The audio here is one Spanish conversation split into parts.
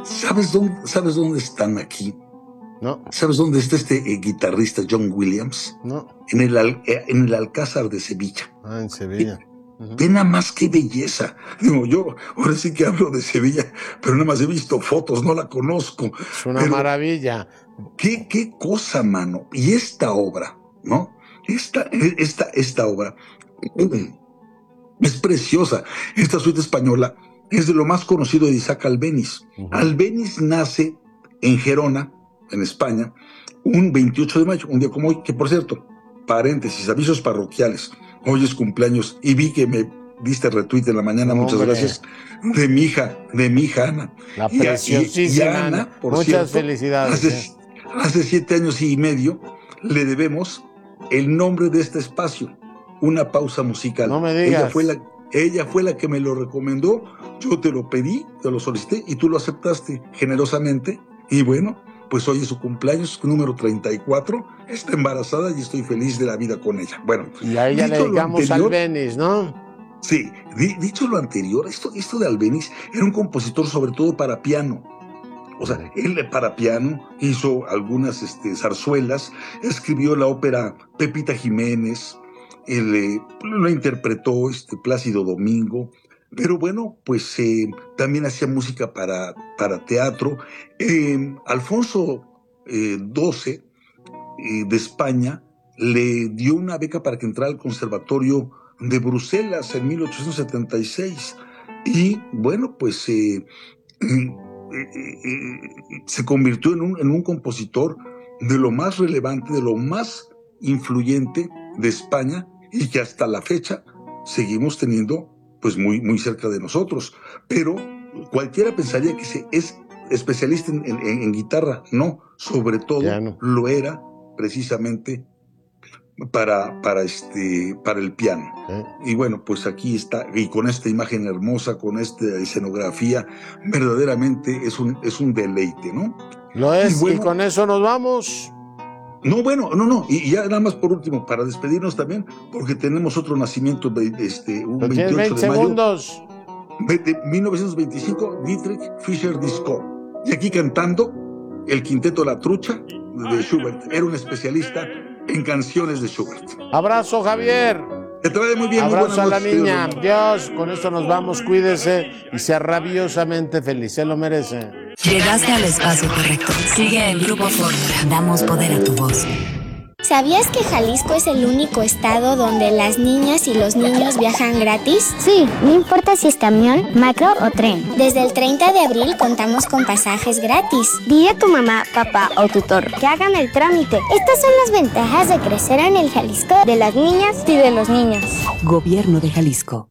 ¿Sabes dónde están aquí? No. ¿Sabes dónde está este guitarrista John Williams? No. En el Alcázar de Sevilla. Ah, en Sevilla. Ve nada más qué belleza. Digo, yo ahora sí que hablo de Sevilla, pero nada más he visto fotos, no la conozco. Es una maravilla. ¿Qué cosa, mano? Y esta obra, ¿no? Esta obra es preciosa. Esta suite española es de lo más conocido de Isaac Albéniz. Albéniz nace en Gerona, en España, un 28 de mayo, un día como hoy, que por cierto, paréntesis, avisos parroquiales, hoy es cumpleaños, y vi que me diste retweet en la mañana, muchas gracias, de mi hija Ana. La preciosísima y a Ana, por muchas cierto, felicidades. Hace 7 años y medio le debemos el nombre de este espacio, Una Pausa Musical. No me digas. Ella fue la que me lo recomendó, yo te lo pedí, te lo solicité y tú lo aceptaste generosamente. Y bueno, pues hoy es su cumpleaños, número 34, está embarazada y estoy feliz de la vida con ella. Bueno, y a ella le dedicamos Albéniz, ¿no? Sí, dicho lo anterior, esto de Albéniz era un compositor sobre todo para piano. O sea, él para piano hizo algunas zarzuelas, escribió la ópera Pepita Jiménez, lo interpretó Plácido Domingo, pero bueno, pues también hacía música para teatro. Alfonso XII de España le dio una beca para que entrara al Conservatorio de Bruselas en 1876 y bueno, pues se convirtió en un compositor de lo más relevante, de lo más influyente de España y que hasta la fecha seguimos teniendo pues muy, muy cerca de nosotros. Pero cualquiera pensaría que es especialista en guitarra. No, sobre todo lo era precisamente para el piano. Y bueno, pues aquí está, y con esta imagen hermosa, con esta escenografía, verdaderamente es un deleite, ¿no? Lo es, y con eso nos vamos. No, y ya nada más por último, para despedirnos también, porque tenemos otro nacimiento un 28 20 de mayo. segundos. De 1925, Dietrich Fischer-Dieskau. Y aquí cantando el quinteto La Trucha de Schubert. Era un especialista en canciones de Schubert. Abrazo, Javier. Que te vaya muy bien. Abrazo a la niña. Dios, con esto nos vamos. Cuídese y sea rabiosamente feliz. Se lo merece. Llegaste al espacio correcto. Sigue el Grupo Fórmula. Damos poder a tu voz. ¿Sabías que Jalisco es el único estado donde las niñas y los niños viajan gratis? Sí, no importa si es camión, macro o tren. Desde el 30 de abril contamos con pasajes gratis. Dile a tu mamá, papá o tutor que hagan el trámite. Estas son las ventajas de crecer en el Jalisco de las niñas y de los niños. Gobierno de Jalisco.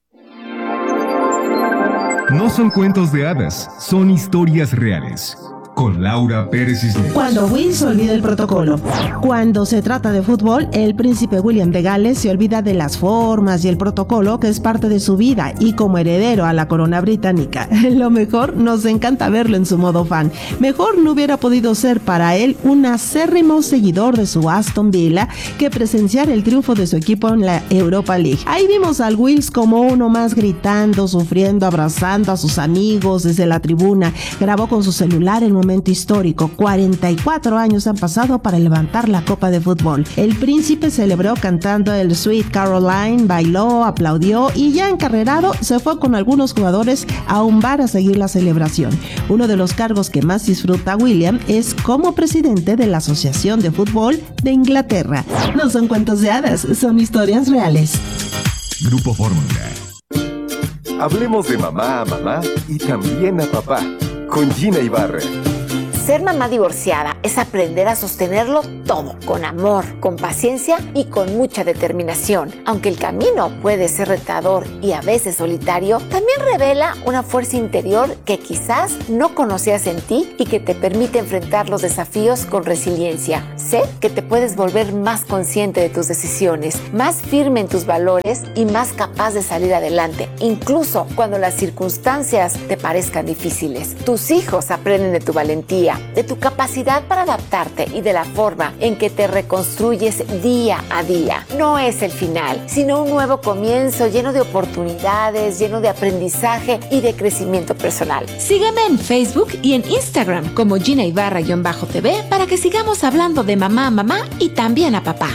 No son cuentos de hadas, son historias reales. Con Laura Pérez Cisneros. Cuando Will se olvida el protocolo. Cuando se trata de fútbol, el príncipe William de Gales se olvida de las formas y el protocolo que es parte de su vida y como heredero a la corona británica. Lo mejor, nos encanta verlo en su modo fan. Mejor no hubiera podido ser para él un acérrimo seguidor de su Aston Villa que presenciar el triunfo de su equipo en la Europa League. Ahí vimos al Wills como uno más gritando, sufriendo, abrazando a sus amigos desde la tribuna. Grabó con su celular el momento histórico. 44 años han pasado para levantar la copa de fútbol. El príncipe celebró cantando el Sweet Caroline, bailó, aplaudió y ya encarrerado se fue con algunos jugadores a un bar a seguir la celebración. Uno de los cargos que más disfruta William es como presidente de la Asociación de Fútbol de Inglaterra. No son cuentos de hadas, son historias reales. Grupo Fórmula. Hablemos de mamá a mamá y también a papá, con Gina Ibarra. Ser mamá divorciada es aprender a sostenerlo todo, con amor, con paciencia y con mucha determinación. Aunque el camino puede ser retador y a veces solitario, también revela una fuerza interior que quizás no conocías en ti y que te permite enfrentar los desafíos con resiliencia. Sé que te puedes volver más consciente de tus decisiones, más firme en tus valores y más capaz de salir adelante, incluso cuando las circunstancias te parezcan difíciles. Tus hijos aprenden de tu valentía. vida, de tu capacidad para adaptarte y de la forma en que te reconstruyes día a día. No es el final, sino un nuevo comienzo lleno de oportunidades, lleno de aprendizaje y de crecimiento personal. Sígueme en Facebook y en Instagram como Gina Ibarra-TV para que sigamos hablando de mamá a mamá y también a papá.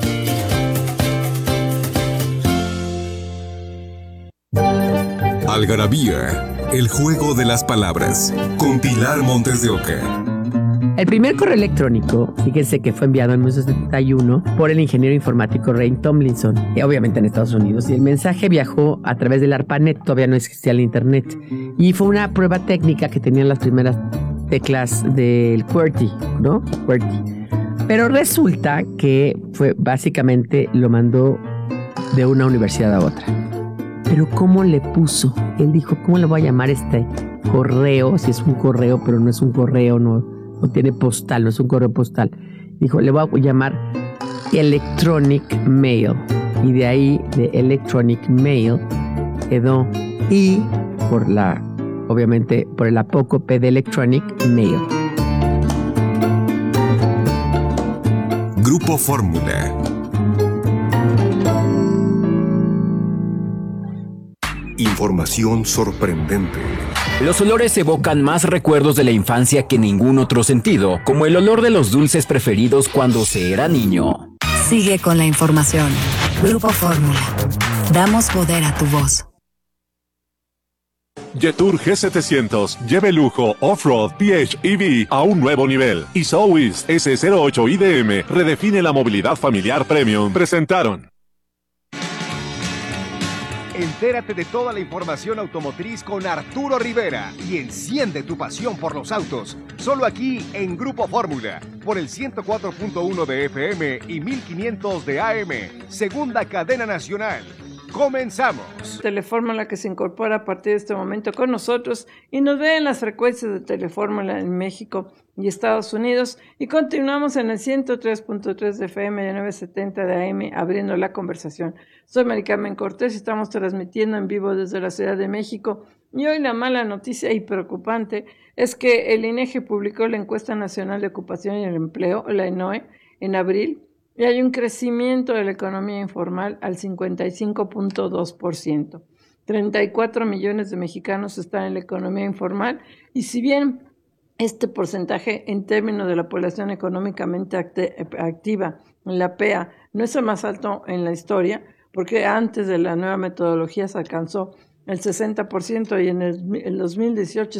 Algarabía, el juego de las palabras, con Pilar Montes de Oca. El primer correo electrónico, fíjense que fue enviado en 1971 por el ingeniero informático Ray Tomlinson, obviamente en Estados Unidos, y el mensaje viajó a través del ARPANET, todavía no existía el internet, y fue una prueba técnica que tenían las primeras teclas del QWERTY, ¿no? QWERTY. Pero resulta que fue básicamente lo mandó de una universidad a otra. Pero ¿cómo le puso? Él dijo, ¿cómo le voy a llamar este correo? Si es un correo, pero no es un correo, no tiene postal, no es un correo postal. Dijo, le voy a llamar Electronic Mail. Y de ahí, de Electronic Mail, quedó I obviamente, por el apócope de Electronic Mail. Grupo Fórmula. Información sorprendente. Los olores evocan más recuerdos de la infancia que ningún otro sentido, como el olor de los dulces preferidos cuando se era niño. Sigue con la información. Grupo Fórmula. Damos poder a tu voz. Jetour G700 lleve lujo Off-Road PHEV a un nuevo nivel. Y South S08 IDM redefine la movilidad familiar premium. Presentaron. Entérate de toda la información automotriz con Arturo Rivera y enciende tu pasión por los autos. Solo aquí en Grupo Fórmula, por el 104.1 de FM y 1500 de AM, segunda cadena nacional. ¡Comenzamos! Telefórmula que se incorpora a partir de este momento con nosotros y nos ve en las frecuencias de Telefórmula en México y Estados Unidos, y continuamos en el 103.3 de FM y 970 de AM abriendo la conversación. Soy Mari Carmen Cortés y estamos transmitiendo en vivo desde la Ciudad de México, y hoy la mala noticia y preocupante es que el INEGI publicó la Encuesta Nacional de Ocupación y el Empleo, la ENOE, en abril, y hay un crecimiento de la economía informal al 55.2%. 34 millones de mexicanos están en la economía informal, y si bien este porcentaje en términos de la población económicamente activa, la PEA, no es el más alto en la historia, porque antes de la nueva metodología se alcanzó el 60% y en el 2018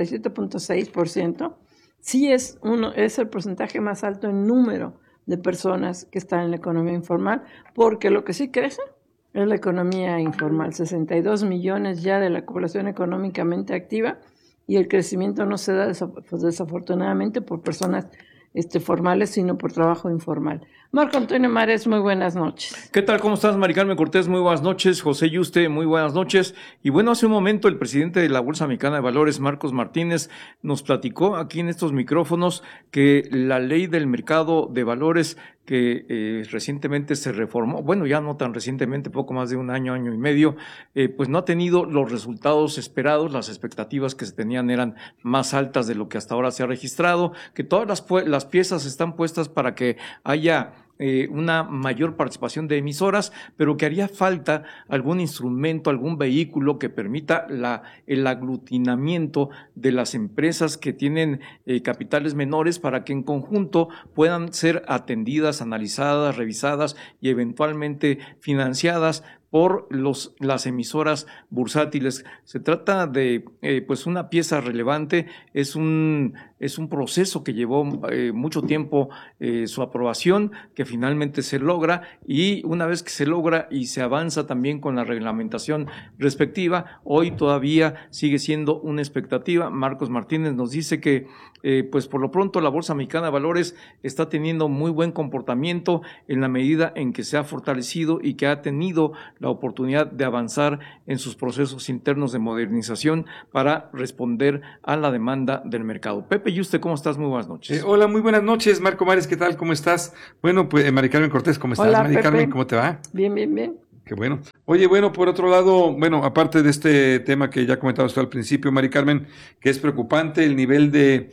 57.6%, sí es el porcentaje más alto en número de personas que están en la economía informal, porque lo que sí crece es la economía informal, 62 millones ya de la población económicamente activa, y el crecimiento no se da desafortunadamente por personas formales, sino por trabajo informal. Marco Antonio Mares, muy buenas noches. ¿Qué tal? ¿Cómo estás, Mari Carmen Cortés? Muy buenas noches. José Yuste, muy buenas noches. Y bueno, hace un momento el presidente de la Bolsa Mexicana de Valores, Marcos Martínez, nos platicó aquí en estos micrófonos que la ley del mercado de valores que recientemente se reformó, bueno, ya no tan recientemente, poco más de un año, año y medio, pues no ha tenido los resultados esperados. Las expectativas que se tenían eran más altas de lo que hasta ahora se ha registrado, que todas las piezas están puestas para que haya una mayor participación de emisoras, pero que haría falta algún instrumento, algún vehículo que permita el aglutinamiento de las empresas que tienen capitales menores para que en conjunto puedan ser atendidas, analizadas, revisadas y eventualmente financiadas por las emisoras bursátiles. Se trata de pues una pieza relevante, es un proceso que llevó mucho tiempo su aprobación, que finalmente se logra, y una vez que se logra y se avanza también con la reglamentación respectiva, hoy todavía sigue siendo una expectativa. Marcos Martínez nos dice que pues por lo pronto la Bolsa Mexicana de Valores está teniendo muy buen comportamiento en la medida en que se ha fortalecido y que ha tenido la oportunidad de avanzar en sus procesos internos de modernización para responder a la demanda del mercado. Pepe Yuste, ¿cómo estás? Muy buenas noches. Hola, muy buenas noches. Marco Mares, ¿qué tal? ¿Cómo estás? Bueno, pues Mari Carmen Cortés, ¿cómo estás? Hola, Mari Carmen, ¿cómo te va? Bien, bien, bien. Qué bueno. Oye, bueno, por otro lado, bueno, aparte de este tema que ya comentabas tú al principio, Mari Carmen, que es preocupante el nivel de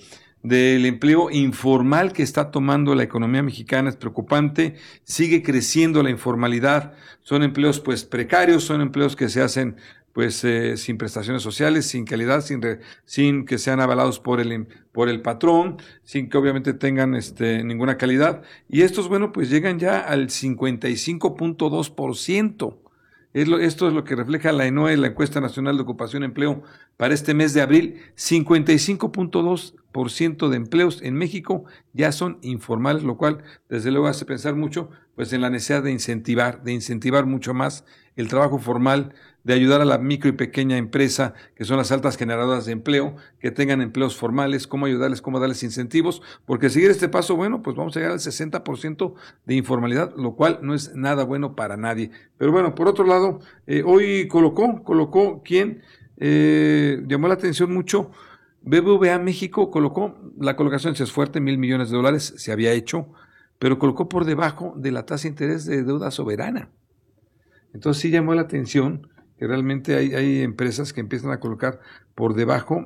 del empleo informal que está tomando la economía mexicana es preocupante, sigue creciendo la informalidad, son empleos pues precarios, son empleos que se hacen pues sin prestaciones sociales, sin calidad, sin que sean avalados por el patrón, sin que obviamente tengan ninguna calidad, y estos, bueno, pues llegan ya al 55.2%. Esto es lo que refleja la ENOE, la Encuesta Nacional de Ocupación y Empleo, para este mes de abril. 55.2% de empleos en México ya son informales, lo cual desde luego hace pensar mucho pues en la necesidad de incentivar mucho más el trabajo formal, de ayudar a la micro y pequeña empresa, que son las altas generadoras de empleo, que tengan empleos formales, cómo ayudarles, cómo darles incentivos, porque seguir este paso, bueno, pues vamos a llegar al 60% de informalidad, lo cual no es nada bueno para nadie. Pero bueno, por otro lado, hoy colocó ¿quién? Llamó la atención mucho, BBVA México la colocación es fuerte, $1,000 millones, se había hecho, pero colocó por debajo de la tasa de interés de deuda soberana. Entonces sí llamó la atención que realmente hay empresas que empiezan a colocar por debajo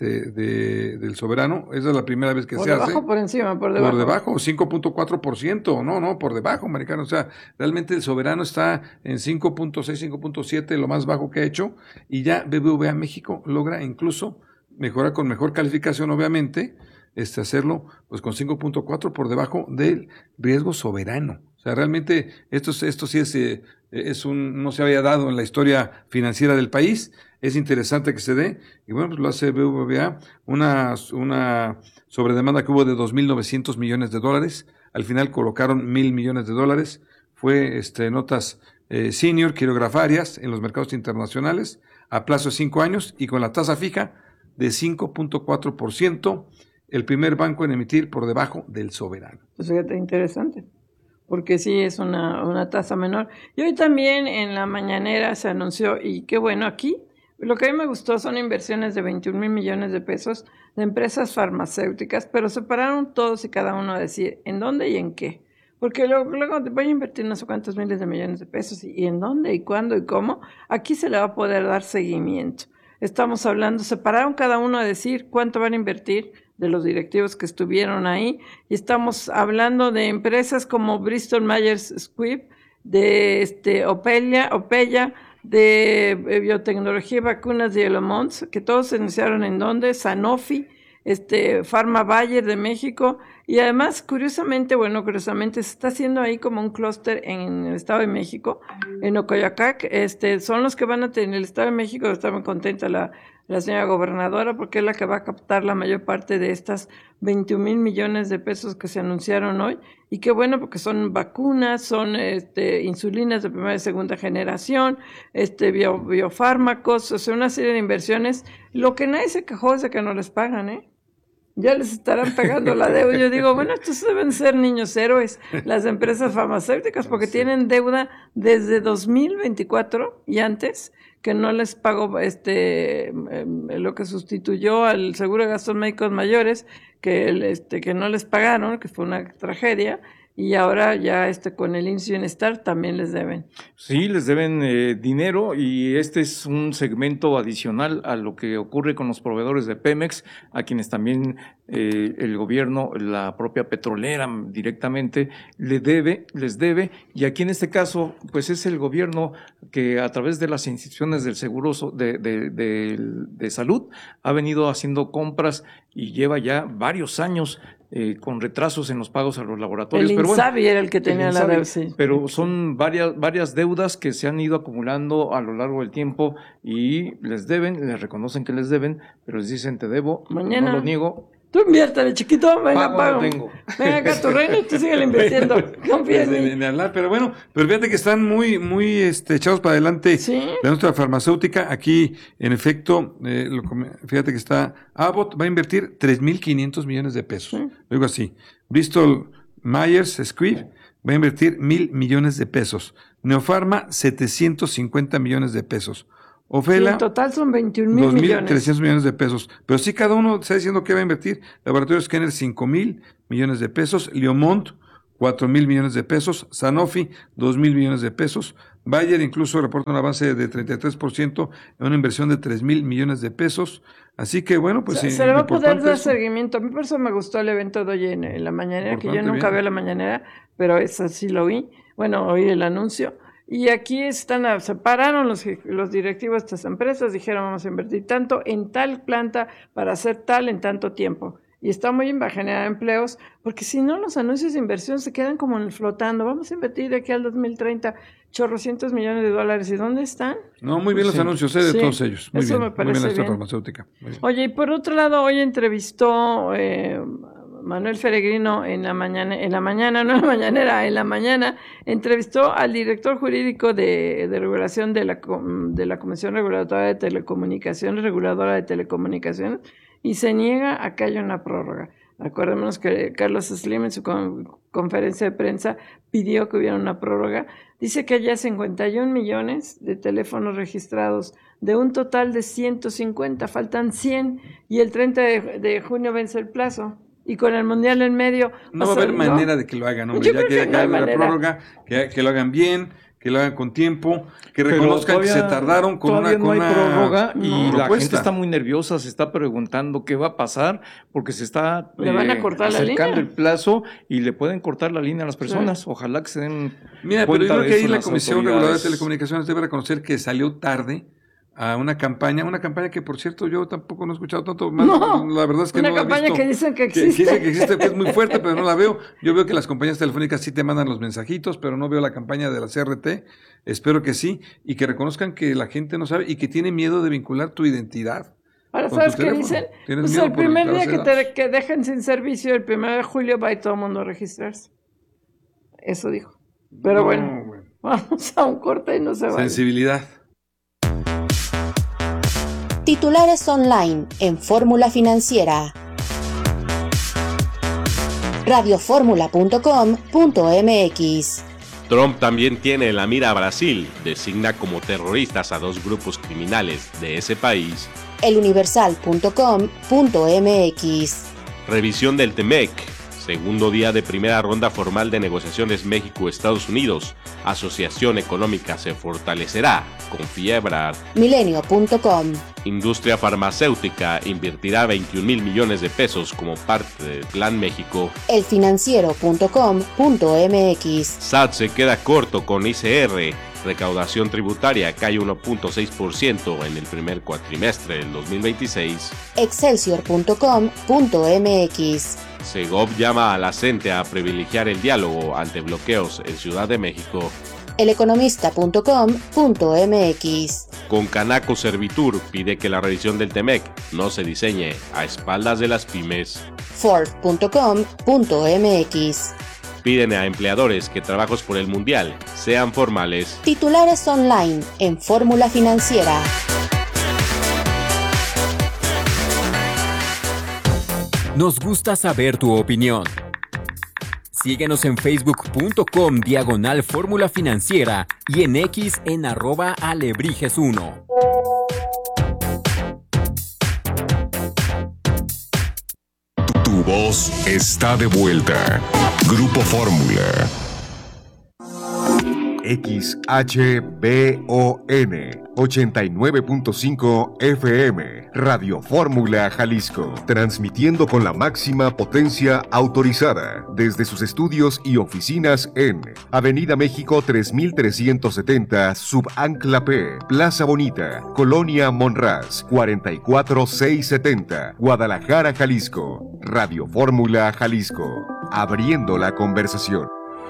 del soberano. Esa es la primera vez que se hace. ¿Por debajo o por encima? Por debajo. Por debajo, 5.4%. No, por debajo, americano. O sea, realmente el soberano está en 5.6, 5.7, lo más bajo que ha hecho, y ya BBVA México logra incluso mejorar con mejor calificación, obviamente, hacerlo pues con 5.4 por debajo del riesgo soberano. O sea, realmente esto sí no se había dado en la historia financiera del país. Es interesante que se dé, y bueno, pues lo hace BBVA, una sobredemanda que hubo de $2,900 millones. Al final colocaron $1,000 millones. Fue notas senior, quirografarias en los mercados internacionales, a plazo de 5 años y con la tasa fija de 5.4%, el primer banco en emitir por debajo del soberano. Pues fíjate, interesante, porque sí es una tasa menor. Y hoy también en la mañanera se anunció, y qué bueno, aquí lo que a mí me gustó son inversiones de 21,000 millones de pesos de empresas farmacéuticas, pero separaron todos y cada uno a decir en dónde y en qué. Porque luego te voy a invertir no sé cuántos miles de millones de pesos, y en dónde y cuándo y cómo, aquí se le va a poder dar seguimiento. Estamos hablando, separaron cada uno a decir cuánto van a invertir de los directivos que estuvieron ahí, y estamos hablando de empresas como Bristol Myers Squibb, de Opella, de biotecnología y vacunas de Elomont, que todos se iniciaron en donde, Sanofi, Pharma Bayer de México, y además, curiosamente se está haciendo ahí como un clúster en el Estado de México, en Ocoyoacac, son los que van a tener el Estado de México. Está muy contenta la señora gobernadora, porque es la que va a captar la mayor parte de estas 21,000 millones de pesos que se anunciaron hoy, y qué bueno, porque son vacunas, son insulinas de primera y segunda generación, biofármacos, o sea, una serie de inversiones. Lo que nadie se quejó es de que no les pagan, ya les estarán pagando la deuda. Yo digo, bueno, estos deben ser niños héroes, las empresas farmacéuticas, porque tienen deuda desde 2024 y antes, que no les pagó lo que sustituyó al seguro de gastos médicos mayores, que no les pagaron, que fue una tragedia. Y ahora ya con el IMSS Bienestar también les deben. Sí, les deben dinero, y este es un segmento adicional a lo que ocurre con los proveedores de Pemex, a quienes también el gobierno, la propia petrolera directamente les debe, y aquí en este caso pues es el gobierno que a través de las instituciones del seguro de salud ha venido haciendo compras y lleva ya varios años con retrasos en los pagos a los laboratorios. El Insabi era el que tenía la deuda. Sí. Pero son varias deudas que se han ido acumulando a lo largo del tiempo, y les reconocen que les deben, pero les dicen te debo, mañana, no lo niego. Tú inviértale, chiquito, venga, pago. Venga acá tu reino y tú síguele invirtiendo. Confía en mí. Pero fíjate que están muy echados para adelante. ¿Sí? De nuestra farmacéutica. Aquí, en efecto, fíjate que está Abbott va a invertir 3,500 millones de pesos. ¿Sí? Luego así. Bristol Myers Squibb va a invertir 1,000 millones de pesos. Neopharma, 750 millones de pesos. Ofela, en total son 21,000 millones. 2,300 millones de pesos. Pero sí, cada uno está diciendo que va a invertir. Laboratorio Scanner, 5,000 millones de pesos. Leomont, 4,000 millones de pesos. Sanofi, 2,000 millones de pesos. Bayer incluso reporta un avance de 33% en una inversión de 3,000 millones de pesos. Así que bueno, pues se le va a poder dar seguimiento. A mí por eso me gustó el evento de hoy en la mañanera, que yo nunca veo la mañanera, pero esa sí lo oí. Bueno, oí el anuncio. Y aquí se pararon los directivos de estas empresas, dijeron vamos a invertir tanto en tal planta para hacer tal en tanto tiempo. Y está muy bien, va a generar empleos, porque si no los anuncios de inversión se quedan como flotando. Vamos a invertir de aquí al 2030 chorrocientos millones de dólares. ¿Y dónde están? No, muy bien los anuncios de todos ellos. Muy eso bien, me parece muy bien la bien. farmacéutica. Oye, y por otro lado, hoy entrevistó Manuel Peregrino en la mañana entrevistó al director jurídico de regulación de la Comisión Reguladora de Telecomunicaciones, y se niega a que haya una prórroga. Acordémonos que Carlos Slim en su conferencia de prensa pidió que hubiera una prórroga. Dice que haya 51 millones de teléfonos registrados de un total de 150, faltan 100 y el 30 de junio vence el plazo. Y con el Mundial en medio... No va a haber manera de que lo hagan, hombre. Ya que haya la prórroga, que lo hagan bien, que lo hagan con tiempo, que reconozcan que se tardaron con una prórroga y la gente está muy nerviosa, se está preguntando qué va a pasar porque se está le van a cortar acercando la el plazo y le pueden cortar la línea a las personas. Sí. Ojalá que se den Mira, cuenta pero yo creo que ahí la Comisión Reguladora de Telecomunicaciones debe reconocer que salió tarde a una campaña que por cierto yo tampoco no he escuchado tanto más, la verdad es que no la he visto. Una campaña que dicen que existe. Que es muy fuerte, pero no la veo. Yo veo que las compañías telefónicas sí te mandan los mensajitos, pero no veo la campaña de la CRT. Espero que sí, y que reconozcan que la gente no sabe y que tiene miedo de vincular tu identidad. Ahora, ¿sabes qué dicen? Pues el primer día que dejen sin servicio, el 1 de julio, va a todo el mundo a registrarse. Eso dijo. Pero bueno, vamos a un corte y no se va. Sensibilidad. Titulares online en Fórmula Financiera. radioformula.com.mx. Trump también tiene en la mira a Brasil, designa como terroristas a 2 grupos criminales de ese país. eluniversal.com.mx. Revisión del TEMEC, segundo día de primera ronda formal de negociaciones México-Estados Unidos. Asociación económica se fortalecerá, confía Ebrard. Milenio.com. Industria farmacéutica invertirá 21,000 millones de pesos como parte del Plan México. elfinanciero.com.mx. SAT se queda corto con ICR. Recaudación tributaria cae 1.6% en el primer cuatrimestre del 2026. Excelsior.com.mx. Segov llama a la CENTE a privilegiar el diálogo ante bloqueos en Ciudad de México. eleconomista.com.mx. Con Canaco Servitur pide que la revisión del TEMEC no se diseñe a espaldas de las pymes. Ford.com.mx. Piden a empleadores que trabajos por el Mundial sean formales. Titulares online en Fórmula Financiera. Nos gusta saber tu opinión. Síguenos en facebook.com/Fórmula Financiera y en X en @Alebrijes1. Tu voz está de vuelta. Grupo Fórmula. XHBON 89.5 FM, Radio Fórmula Jalisco, transmitiendo con la máxima potencia autorizada desde sus estudios y oficinas en Avenida México 3370, Subancla P, Plaza Bonita, Colonia Monraz, 44670, Guadalajara, Jalisco. Radio Fórmula Jalisco, abriendo la conversación.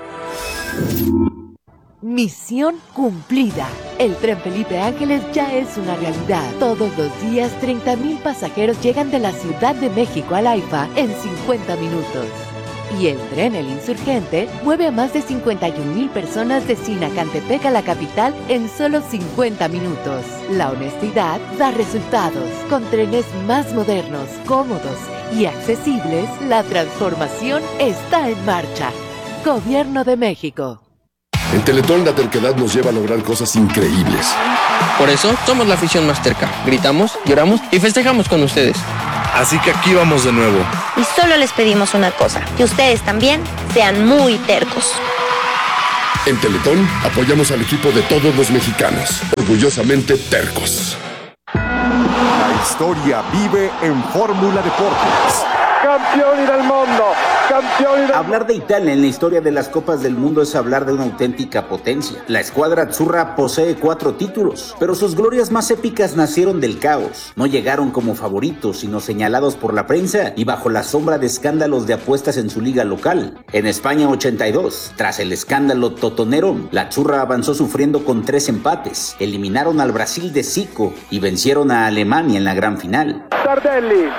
Misión cumplida. El Tren Felipe Ángeles ya es una realidad. Todos los días 30,000 pasajeros llegan de la Ciudad de México al AIFA en 50 minutos. Y el tren El Insurgente mueve a más de 51,000 personas de Sinacantepec a la capital en solo 50 minutos. La honestidad da resultados. Con trenes más modernos, cómodos y accesibles, la transformación está en marcha. Gobierno de México. En Teletón la terquedad nos lleva a lograr cosas increíbles. Por eso somos la afición más terca. Gritamos, lloramos y festejamos con ustedes. Así que aquí vamos de nuevo. Y solo les pedimos una cosa, que ustedes también sean muy tercos. En Teletón apoyamos al equipo de todos los mexicanos. Orgullosamente tercos. La historia vive en Fórmula Deportes. Campioni del mundo, campioni del... Hablar de Italia en la historia de las Copas del Mundo es hablar de una auténtica potencia. La escuadra azzurra posee 4 títulos, pero sus glorias más épicas nacieron del caos. No llegaron como favoritos, sino señalados por la prensa y bajo la sombra de escándalos de apuestas en su liga local. En España 82, tras el escándalo totonero, la azzurra avanzó sufriendo con 3 empates. Eliminaron al Brasil de Zico y vencieron a Alemania en la gran final. Tardelli.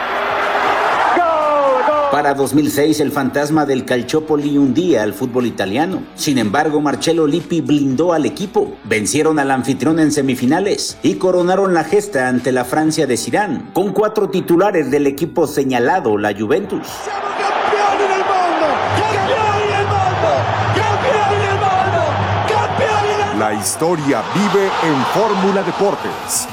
Para 2006, el fantasma del Calciopoli hundía al fútbol italiano. Sin embargo, Marcello Lippi blindó al equipo. Vencieron al anfitrión en semifinales y coronaron la gesta ante la Francia de Zidane, con 4 titulares del equipo señalado, la Juventus. La historia vive en Fórmula Deportes.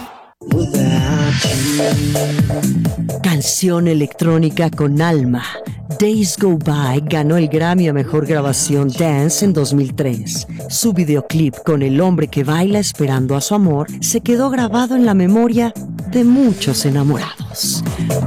Canción electrónica con alma. Days Go By ganó el Grammy a Mejor Grabación Dance en 2003. Su videoclip con el hombre que baila esperando a su amor se quedó grabado en la memoria de muchos enamorados.